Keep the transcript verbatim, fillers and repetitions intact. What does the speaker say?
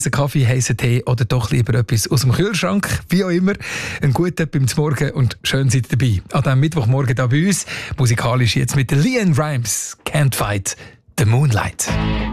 Ein Kaffee, heißen Tee oder doch lieber etwas aus dem Kühlschrank. Wie auch immer, einen guten beim Morgen und schön seid ihr dabei. An diesem Mittwochmorgen hier bei uns, musikalisch jetzt mit LeAnn Rimes, Can't Fight the Moonlight.